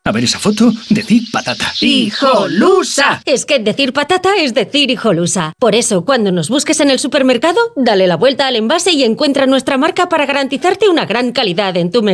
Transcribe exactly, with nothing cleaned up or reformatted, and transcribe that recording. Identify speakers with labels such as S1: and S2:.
S1: A ver esa foto, decid patata.
S2: ¡Hijolusa! Es que decir patata es decir hijolusa. Por eso, cuando nos busques en el supermercado, dale la vuelta al envase y encuentra nuestra marca para garantizarte una gran calidad en tu menú.